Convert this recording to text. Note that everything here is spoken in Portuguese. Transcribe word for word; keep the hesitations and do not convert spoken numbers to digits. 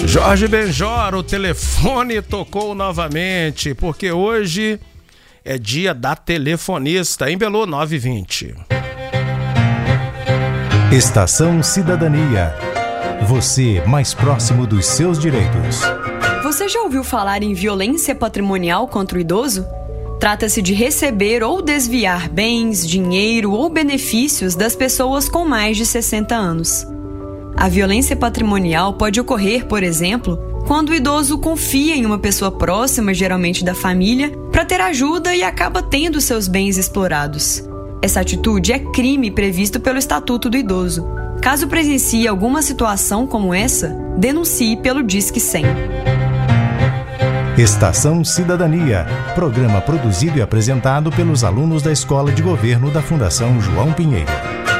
Jorge Benjor, o telefone tocou novamente, porque hoje é dia da telefonista, em Belo nove e vinte. Estação Cidadania. Você mais próximo dos seus direitos. Você já ouviu falar em violência patrimonial contra o idoso? Trata-se de receber ou desviar bens, dinheiro ou benefícios das pessoas com mais de sessenta anos. A violência patrimonial pode ocorrer, por exemplo, quando o idoso confia em uma pessoa próxima, geralmente da família, para ter ajuda e acaba tendo seus bens explorados. Essa atitude é crime previsto pelo Estatuto do Idoso. Caso presencie alguma situação como essa, denuncie pelo Disque cem. Estação Cidadania, programa produzido e apresentado pelos alunos da Escola de Governo da Fundação João Pinheiro.